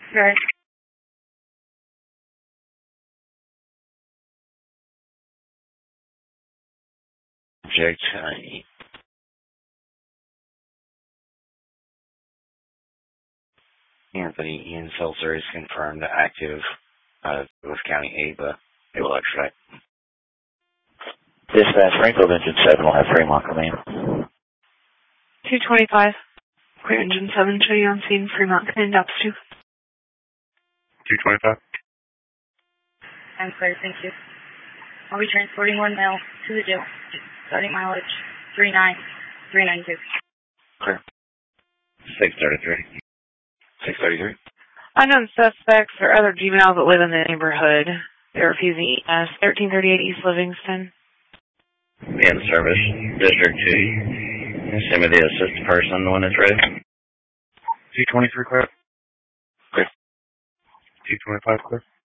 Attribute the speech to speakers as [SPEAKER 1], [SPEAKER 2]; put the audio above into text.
[SPEAKER 1] Right.
[SPEAKER 2] Subject, Anthony Ian Seltzer is confirmed active with County ABA. They will extradite.
[SPEAKER 3] Dispatch, Springfield Engine 7 will have Fremont come in.
[SPEAKER 1] 225. Clear Engine 7, show you on scene. Fremont, come in, Dops 2.
[SPEAKER 4] 225.
[SPEAKER 1] I'm clear, thank you. I'll be transporting 1 male to the jail. Starting mileage 39392.
[SPEAKER 2] Clear. 633. 633.
[SPEAKER 1] Unknown suspects or other juveniles that live in the neighborhood. They're refusing 1338 East Livingston.
[SPEAKER 2] In service, District 2. Send me the assistant person when it's ready.
[SPEAKER 4] 223 clear.
[SPEAKER 2] Clear.
[SPEAKER 4] 225 clear.